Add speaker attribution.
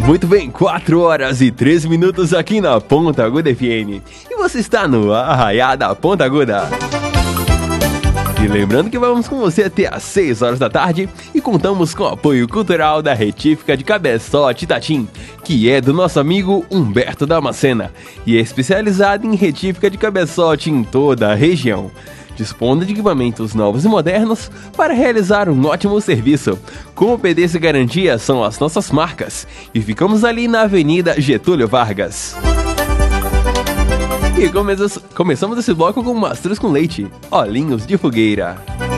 Speaker 1: Muito bem, 4 horas e 13 minutos aqui na Ponta Aguda FM. E você está no Arraiá da Ponta Aguda. E lembrando que vamos com você até às 6 horas da tarde e contamos com o apoio cultural da Retífica de Cabeçote Itatim, que é do nosso amigo Humberto Damascena e é especializado em retífica de cabeçote em toda a região, dispondo de equipamentos novos e modernos para realizar um ótimo serviço. Como PDC e Garantia são as nossas marcas e ficamos ali na Avenida Getúlio Vargas. E começamos esse bloco com mastruz com leite, olhinhos de fogueira.